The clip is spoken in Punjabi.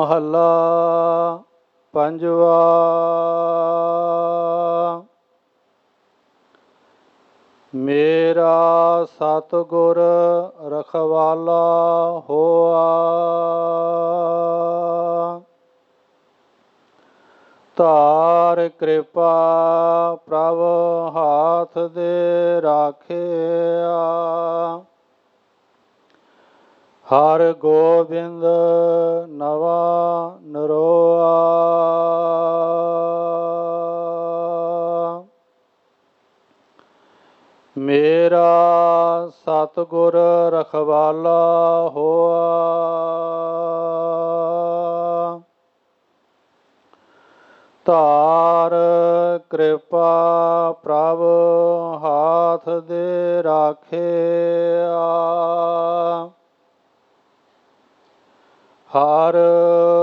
ਮਹੱਲਾ ਪੰਜਵਾ। ਮੇਰਾ ਸਤਿਗੁਰ ਰਖਵਾਲਾ ਹੋਆ, ਧਾਰ ਕਿਰਪਾ ਪ੍ਰਭ ਹਾਥ ਦੇ ਰਾਖਿਆ। ਹਰਿ ਗੋਬਿੰਦ ਨਵਾ ਨਰੋਆ, ਮੇਰਾ ਸਤਿਗੁਰ ਰਖਵਾਲਾ ਹੋਆ, ਧਾਰ ਕਿਰਪਾ ਪ੍ਰਭ ਹਾਥ ਦੇ ਰਾਖਿਆ। ਹਰਿ